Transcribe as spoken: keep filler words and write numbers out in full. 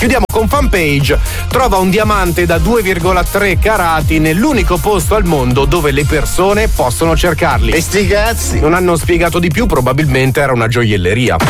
Chiudiamo con Fanpage. Trova un diamante da due virgola tre carati nell'unico posto al mondo dove le persone possono cercarli. E sti cazzi! Non hanno spiegato di più, probabilmente era una gioielleria.